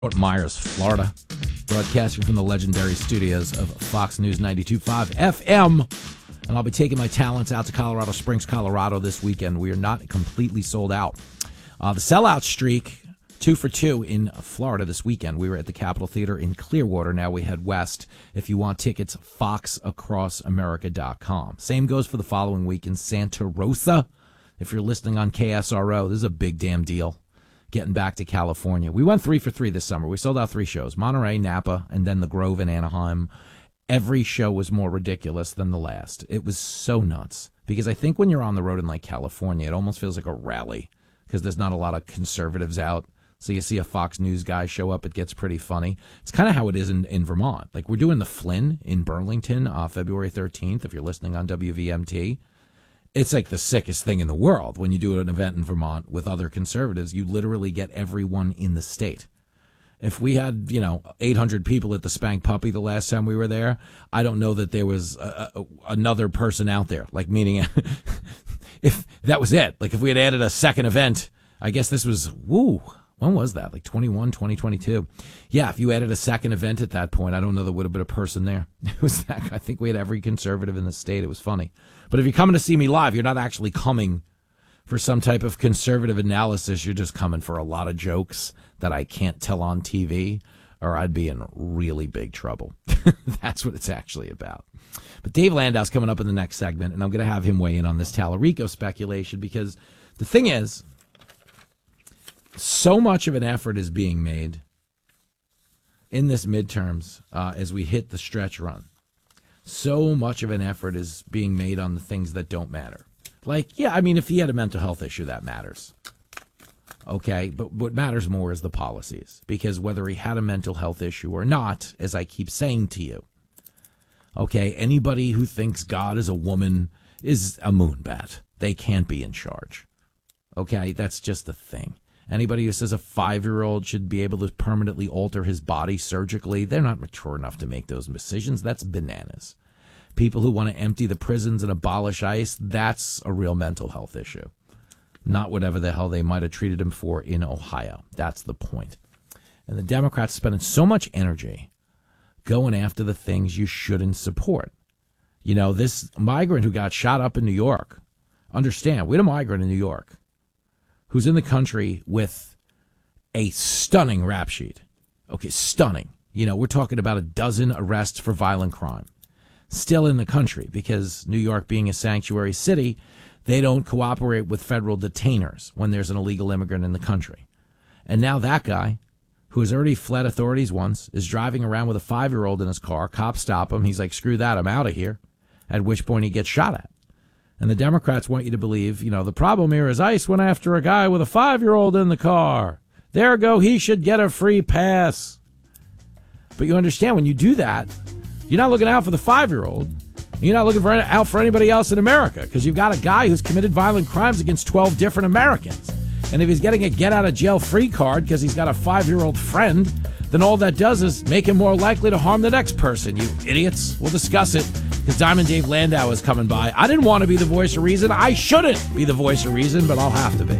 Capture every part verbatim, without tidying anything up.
Fort Myers, Florida, broadcasting from the legendary studios of Fox News ninety-two point five F M. And I'll be taking my talents out to Colorado Springs, Colorado this weekend. We are not completely sold out. Uh, the sellout streak, two for two in Florida this weekend. We were at the Capitol Theater in Clearwater. Now we head west. If you want tickets, fox across america dot com. Same goes for the following week in Santa Rosa. If you're listening on K S R O, this is a big damn deal. Getting back to California. We went three for three this summer. We sold out three shows, Monterey, Napa, and then the Grove in Anaheim. Every show was more ridiculous than the last. It was so nuts. Because I think when you're on the road in like California, it almost feels like a rally because there's not a lot of conservatives out. So you see a Fox News guy show up, it gets pretty funny. It's kind of how it is in, in Vermont. Like we're doing the Flynn in Burlington uh, February thirteenth, if you're listening on W V M T. It's like the sickest thing in the world when you do an event in Vermont with other conservatives. You literally get everyone in the state. If we had, you know, eight hundred people at the Spank Puppy the last time we were there, I don't know that there was a, a, another person out there. Like, meaning, if that was it. Like, if we had added a second event, I guess this was, woo, when was that? Like twenty-one, twenty twenty-two. Yeah, if you added a second event at that point, I don't know there would have been a person there. It was that. I think we had every conservative in the state. It was funny. But if you're coming to see me live, you're not actually coming for some type of conservative analysis. You're just coming for a lot of jokes that I can't tell on T V, or I'd be in really big trouble. That's what it's actually about. But Dave Landau's coming up in the next segment, and I'm going to have him weigh in on this Tallarico speculation, because the thing is, so much of an effort is being made in this midterms uh, as we hit the stretch run. So much of an effort is being made on the things that don't matter. Like, yeah, I mean, if he had a mental health issue, that matters. Okay, but what matters more is the policies. Because whether he had a mental health issue or not, as I keep saying to you, okay, anybody who thinks God is a woman is a moonbat. They can't be in charge. Okay, that's just the thing. Anybody who says a five-year-old should be able to permanently alter his body surgically, they're not mature enough to make those decisions. That's bananas. People who want to empty the prisons and abolish ICE, that's a real mental health issue. Not whatever the hell they might have treated him for in Ohio. That's the point. And the Democrats spending so much energy going after the things you shouldn't support. You know, this migrant who got shot up in New York, understand, we had a migrant in New York who's in the country with a stunning rap sheet. Okay, stunning. You know, we're talking about a dozen arrests for violent crime. Still in the country because New York being a sanctuary city, they don't cooperate with federal detainers when there's an illegal immigrant in the country. And now that guy, who has already fled authorities once, is driving around with a five-year-old in his car. Cops stop him. He's like, screw that, I'm out of here. At which point he gets shot at. And the Democrats want you to believe, you know, the problem here is ICE went after a guy with a five-year-old in the car. There go, he should get a free pass. But you understand, when you do that, you're not looking out for the five-year-old. You're not looking for out for anybody else in America, because you've got a guy who's committed violent crimes against twelve different Americans. And if he's getting a get-out-of-jail-free card because he's got a five-year-old friend, then all that does is make him more likely to harm the next person, you idiots. We'll discuss it, because Diamond Dave Landau is coming by. I didn't want to be the voice of reason. I shouldn't be the voice of reason, but I'll have to be.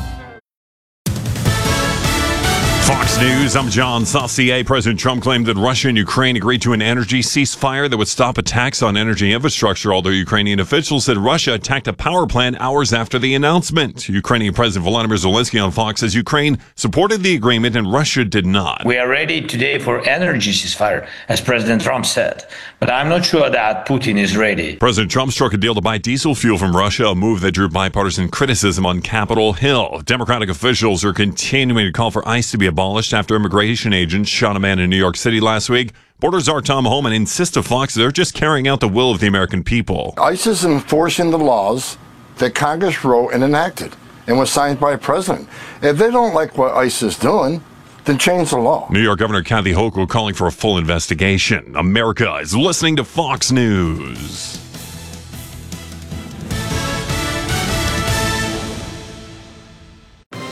Fox News, I'm John Saucier. President Trump claimed that Russia and Ukraine agreed to an energy ceasefire that would stop attacks on energy infrastructure, although Ukrainian officials said Russia attacked a power plant hours after the announcement. Ukrainian President Volodymyr Zelensky on Fox says Ukraine supported the agreement and Russia did not. We are ready today for energy ceasefire, as President Trump said, but I'm not sure that Putin is ready. President Trump struck a deal to buy diesel fuel from Russia, a move that drew bipartisan criticism on Capitol Hill. Democratic officials are continuing to call for ICE to be abolished after immigration agents shot a man in New York City last week. Border czar Tom Homan insists to Fox they're just carrying out the will of the American people. ICE is enforcing the laws that Congress wrote and enacted and was signed by a president. If they don't like what ICE is doing, then change the law. New York Governor Kathy Hochul calling for a full investigation. America is listening to Fox News.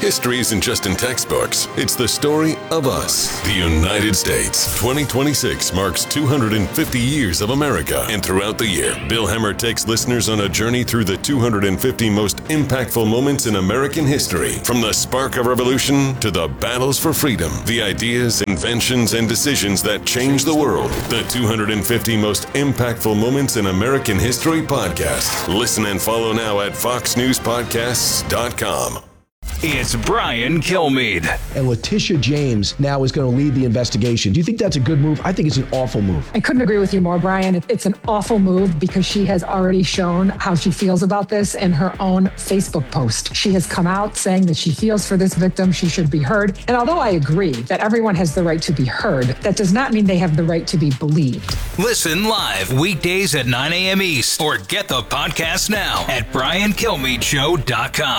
History isn't just in textbooks. It's the story of us. The United States. twenty twenty-six marks two hundred fifty years of America. And throughout the year, Bill Hemmer takes listeners on a journey through the two hundred fifty most impactful moments in American history. From the spark of revolution to the battles for freedom, the ideas, inventions, and decisions that changed the world. The two hundred fifty most impactful moments in American history podcast. Listen and follow now at fox news podcasts dot com. It's Brian Kilmeade. And Letitia James now is going to lead the investigation. Do you think that's a good move? I think it's an awful move. I couldn't agree with you more, Brian. It's an awful move because she has already shown how she feels about this in her own Facebook post. She has come out saying that she feels for this victim. She should be heard. And although I agree that everyone has the right to be heard, that does not mean they have the right to be believed. Listen live weekdays at nine a.m. East or get the podcast now at brian kilmeade show dot com.